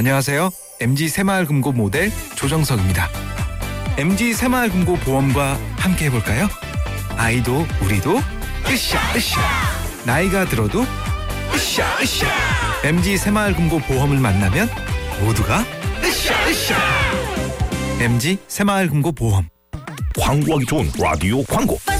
안녕하세요. MG 새마을금고 모델 조정석입니다. MG 새마을금고 보험과 함께 해볼까요? 아이도 우리도 으쌰 으쌰. 나이가 들어도 으쌰 으쌰. MG 새마을금고 보험을 만나면 모두가 으쌰 으쌰. MG 새마을금고 보험. 광고하기 좋은 라디오 광고.